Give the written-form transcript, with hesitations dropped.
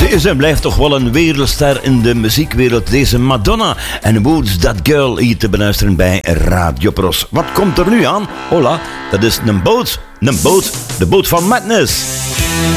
is en blijft toch wel een wereldster in de muziekwereld, deze Madonna. En Who's That Girl hier te beluisteren bij Radio Pros. Wat komt er nu aan? Hola, dat is een boot, de boot van Madness.